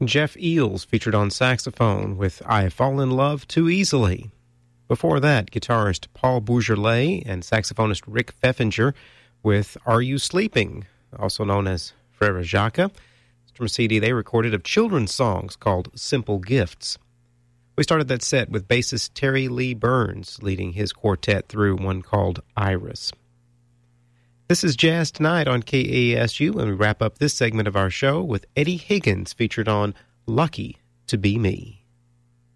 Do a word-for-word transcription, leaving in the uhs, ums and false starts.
Jeff Eels featured on saxophone with I Fall in Love Too Easily. Before that, guitarist Paul Bourgeois and saxophonist Rick Pfeffinger with Are You Sleeping, also known as Frere Jacques. It's from a C D they recorded of children's songs called Simple Gifts. We started that set with bassist Terry Lee Burns leading his quartet through one called Iris. This is Jazz Tonight on K A S U, and we wrap up this segment of our show with Eddie Higgins featured on Lucky to Be Me.